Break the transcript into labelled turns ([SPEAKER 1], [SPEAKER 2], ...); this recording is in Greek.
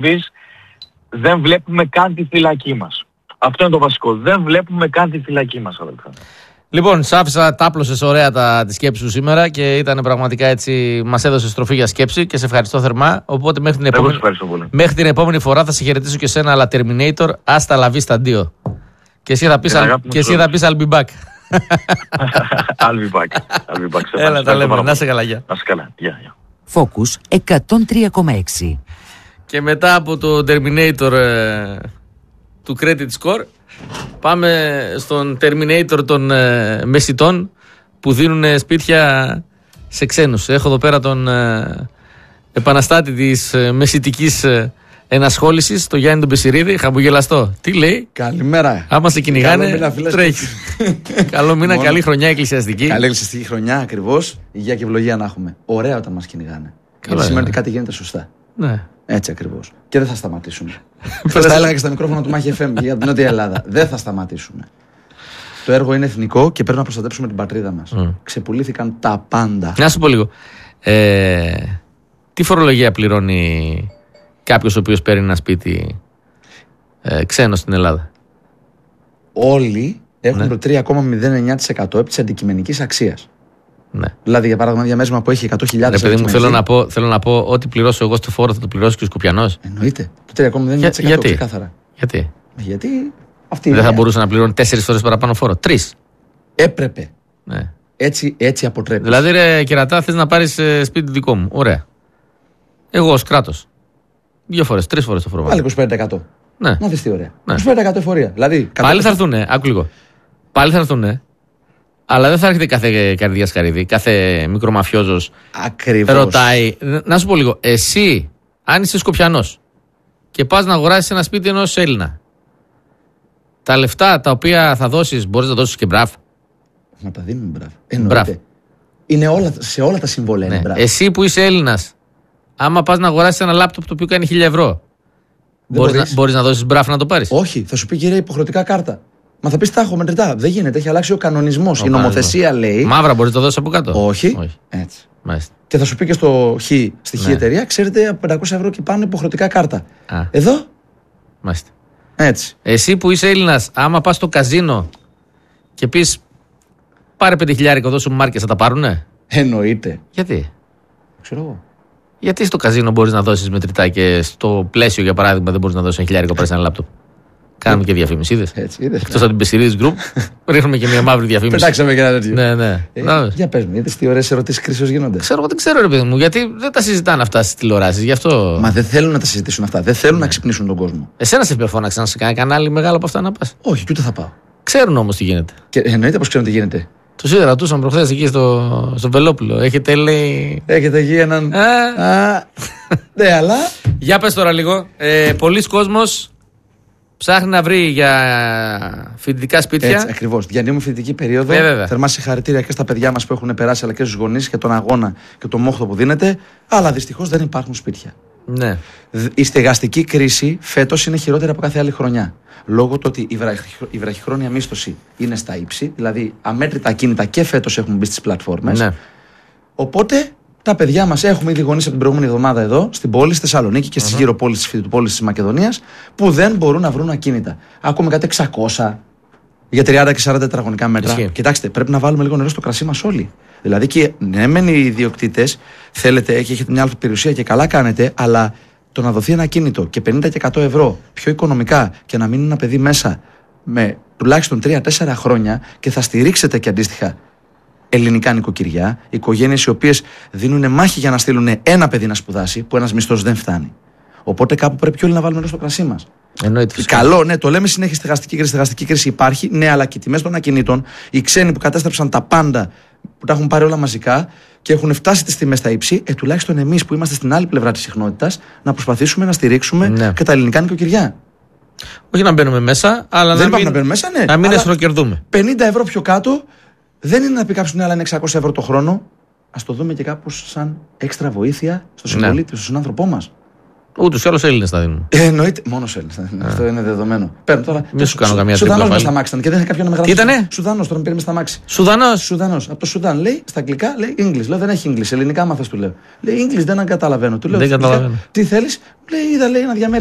[SPEAKER 1] δεν βλέπουμε καν τη φυλακή μας. Αυτό είναι το βασικό. Δεν βλέπουμε καν τη φυλακή μας, Αλέξανδρε.
[SPEAKER 2] Λοιπόν, σ' άφησα, τάπλωσες ωραία τη σκέψη σου σήμερα και ήταν πραγματικά έτσι, μας έδωσε στροφή για σκέψη και σε ευχαριστώ θερμά. Οπότε μέχρι την επόμενη φορά θα σε χαιρετήσω και σένα, αλλά Terminator, hasta la vista, Dio. Και εσύ θα πεις I'll be back.
[SPEAKER 1] I'll be back.
[SPEAKER 2] Έλα, τα λέμε. Να σε καλά, γεια.
[SPEAKER 1] Να σε καλά, γεια.
[SPEAKER 3] Focus 103,6.
[SPEAKER 2] Και μετά από το Terminator του Credit Score, πάμε στον Terminator των μεσιτών που δίνουν σπίτια σε ξένους. Έχω εδώ πέρα τον επαναστάτη της μεσιτικής ενασχόλησης, τον Γιάννη τον Πεσιρίδη, χαμογελαστό. Τι λέει?
[SPEAKER 4] Καλημέρα.
[SPEAKER 2] Άμα σε κυνηγάνε, τρέχει. Καλό μήνα, καλή χρονιά εκκλησιαστική.
[SPEAKER 4] Καλή εκκλησιαστική χρονιά, ακριβώς. Υγεία και ευλογία να έχουμε. Ωραία όταν μας κυνηγάνε. Γιατί σημαίνει ότι κάτι γίνεται σωστά.
[SPEAKER 2] Ναι.
[SPEAKER 4] Έτσι ακριβώς. Και δεν θα σταματήσουμε. Χθες τα έλεγα και στα μικρόφωνα του Μάχη FM για την Νότια Ελλάδα. Δεν θα σταματήσουμε. Το έργο είναι εθνικό και πρέπει να προστατέψουμε την πατρίδα μας. Ξεπουλήθηκαν τα πάντα.
[SPEAKER 2] Να σου πω λίγο. Τι φορολογία πληρώνει κάποιος ο οποίος παίρνει ένα σπίτι ξένο στην Ελλάδα?
[SPEAKER 4] Όλοι έχουν το 3,09% επί της αντικειμενικής αξίας.
[SPEAKER 2] Ναι.
[SPEAKER 4] Δηλαδή, για παράδειγμα, διαμέρισμα που έχει 100.000 ευρώ.
[SPEAKER 2] Παιδί μου, θέλω να πω ότι πληρώσω εγώ στο φόρο θα το πληρώσει και ο Σκοπιανός.
[SPEAKER 4] Εννοείται. Το 3,09% ξεκάθαρα. Γιατί αυτή
[SPEAKER 2] δεν θα μπορούσε να πληρώνει 4 φορές παραπάνω φόρο? 3.
[SPEAKER 4] Έπρεπε.
[SPEAKER 2] Ναι.
[SPEAKER 4] Έτσι αποτρέπει.
[SPEAKER 2] Δηλαδή, ρε κερατά, θες να πάρεις σπίτι δικό μου. Ωραία. Εγώ ως κράτος 2 φορές, 3 φορές το φόρο.
[SPEAKER 4] Πάλι 25%.
[SPEAKER 2] Ναι.
[SPEAKER 4] Να δεις τι ωραία.
[SPEAKER 2] Ναι.
[SPEAKER 4] 25% εφορία. Δηλαδή,
[SPEAKER 2] πάλι θα έρθουνε, άκου λίγο. Πάλι θα έρθουνε. Αλλά δεν θα έρχεται κάθε καρδιά σκαρίδι, κάθε μικρομαφιόζος.
[SPEAKER 4] Ακριβώς.
[SPEAKER 2] Ρωτάει. Να σου πω λίγο. Εσύ, αν είσαι Σκοπιανός και πας να αγοράσεις ένα σπίτι ενός Έλληνα, τα λεφτά τα οποία θα δώσεις, μπορείς να δώσεις και μπραφ?
[SPEAKER 4] Να τα δίνουμε μπραφ. Είναι σε όλα τα συμβόλαια.
[SPEAKER 2] Ναι.
[SPEAKER 4] Είναι μπραφ.
[SPEAKER 2] Εσύ που είσαι Έλληνας, άμα πας να αγοράσεις ένα λάπτοπ το οποίο κάνει 1.000 ευρώ, μπορείς να δώσεις μπραφ να το πάρεις?
[SPEAKER 4] Όχι, θα σου πει κύριε υποχρεωτικά κάρτα. Μα θα πει τα έχω μετρητά. Δεν γίνεται, έχει αλλάξει ο κανονισμός. Η νομοθεσία λέει.
[SPEAKER 2] Μαύρα μπορείς να το δώσεις από κάτω?
[SPEAKER 4] Όχι. Έτσι.
[SPEAKER 2] Μάλιστα.
[SPEAKER 4] Και θα σου πει και στη Χ εταιρεία, ξέρετε, από 500 ευρώ και πάνω υποχρεωτικά κάρτα. Εδώ.
[SPEAKER 2] Μάλιστα.
[SPEAKER 4] Έτσι.
[SPEAKER 2] Εσύ που είσαι Έλληνας, άμα πας στο καζίνο και πεις πάρε 5.000 δώσε μου μάρκες, θα τα πάρουνε?
[SPEAKER 4] Εννοείται.
[SPEAKER 2] Γιατί?
[SPEAKER 4] Ξέρω εγώ.
[SPEAKER 2] Γιατί στο καζίνο μπορείς να δώσεις μετρητά και στο πλαίσιο, για παράδειγμα, δεν μπορείς να δώσεις 1.000 πάρεις ένα λάπτοπ? Κάνουμε και διαφήμιση, είδες. Εκτός από την Πεσιρίδης Group, ρίχνουμε και μια μαύρη διαφήμιση.
[SPEAKER 4] Πετάξαμε και ένα τέτοιο.
[SPEAKER 2] Ναι.
[SPEAKER 4] Για πες μου, γιατί τι ωραίες ερωτήσεις κρίσεως γίνονται.
[SPEAKER 2] Δεν ξέρω, ρε παιδί μου, γιατί δεν τα συζητάνε αυτά στις τηλεοράσεις, γι' αυτό.
[SPEAKER 4] Μα δεν θέλουν να τα συζητήσουν αυτά. Δεν θέλουν να ξυπνήσουν τον κόσμο.
[SPEAKER 2] Εσένα σε φώναξαν σε κανένα κανάλι μεγάλο από αυτά να πας?
[SPEAKER 4] Όχι, και ούτε θα πάω.
[SPEAKER 2] Ξέρουν όμως τι γίνεται.
[SPEAKER 4] Και εννοείται πως ξέρουν τι γίνεται.
[SPEAKER 2] Τους είδα, ρωτούσαν προχθές εκεί στο Βελόπουλο. Έχετε, λέει.
[SPEAKER 4] Έχετε εκεί έναν. Ναι, αλλά.
[SPEAKER 2] Για πες τώρα λίγο. Πολλοί κόσμος ψάχνει να βρει για φοιτητικά σπίτια.
[SPEAKER 4] Έτσι, ακριβώς. Διανύουμε φοιτητική περίοδο. Θερμά συγχαρητήρια και στα παιδιά μας που έχουν περάσει, αλλά και στους γονείς για τον αγώνα και το μόχθο που δίνεται. Αλλά δυστυχώς δεν υπάρχουν σπίτια.
[SPEAKER 2] Ναι.
[SPEAKER 4] Η στεγαστική κρίση φέτος είναι χειρότερη από κάθε άλλη χρονιά. Λόγω του ότι η βραχυχρόνια μίσθωση είναι στα ύψη, δηλαδή αμέτρητα ακίνητα και φέτος έχουν μπει στις πλατφόρμες. Ναι. Οπότε τα παιδιά μας, έχουμε ήδη γονείς από την προηγούμενη εβδομάδα εδώ, στην πόλη, στη Θεσσαλονίκη και στις γύρω πόλεις της φοιτητοπόλης της Μακεδονίας, που δεν μπορούν να βρουν ακίνητα. Ακούμε κάτι 600 για 30 και 40 τετραγωνικά μέτρα. Κοιτάξτε, πρέπει να βάλουμε λίγο νερό στο κρασί μας όλοι. Δηλαδή και ναι, μεν οι ιδιοκτήτες θέλετε και έχετε μια άλλη περιουσία και καλά κάνετε, αλλά το να δοθεί ένα ακίνητο και 50 και 100 ευρώ πιο οικονομικά και να μείνει ένα παιδί μέσα με τουλάχιστον 3-4 χρόνια και θα στηρίξετε και αντίστοιχα ελληνικά νοικοκυριά, οικογένειες οι οποίες δίνουν μάχη για να στείλουν ένα παιδί να σπουδάσει, που ένας μισθός δεν φτάνει. Οπότε κάπου πρέπει και όλοι να βάλουμε νερό στο κρασί μας. Καλό, ναι, το λέμε συνέχεια στεγαστική κρίση. Στεγαστική κρίση υπάρχει, ναι, αλλά και οι τιμές των ακινήτων, οι ξένοι που κατέστρεψαν τα πάντα, που τα έχουν πάρει όλα μαζικά και έχουν φτάσει τις τιμές στα ύψη, τουλάχιστον εμείς που είμαστε στην άλλη πλευρά της συχνότητας, να προσπαθήσουμε να στηρίξουμε και τα ελληνικά νοικοκυριά.
[SPEAKER 2] Όχι να μπαίνουμε μέσα, αλλά
[SPEAKER 4] δεν να μπαίνουμε μέσα, ναι.
[SPEAKER 2] Να μην εσχροκερδούμε.
[SPEAKER 4] 50 ευρώ πιο κάτω δεν είναι να πει κάποιος ναι, αλλά είναι 600 ευρώ το χρόνο. Ας το δούμε και κάπως σαν έξτρα βοήθεια στο συμπολίτη, στον άνθρωπό μας.
[SPEAKER 2] Ούτως ή άλλως Έλληνες θα δίνουν.
[SPEAKER 4] Εννοείται. Μόνο Έλληνες. Αυτό είναι δεδομένο. Παίρνω τώρα.
[SPEAKER 2] Μην σου κάνω καμία
[SPEAKER 4] Σουδανός με στα μάξι και δεν είχα κάποιον να με γράψει.
[SPEAKER 2] Τι ήτανε?
[SPEAKER 4] Σουδανός τώρα με πήρε με στα μάξι.
[SPEAKER 2] Σουδανός.
[SPEAKER 4] Από το Σουδάν λέει στα αγγλικά λέει English. Λέω δεν έχει English. Ελληνικά μάθες του λέω. Λέει English δεν καταλαβαίνω. Του λέω
[SPEAKER 2] δεν καταλαβαίνω.
[SPEAKER 4] Τι θέλεις? Λέει είδα λέει ένα διαμέρισμα.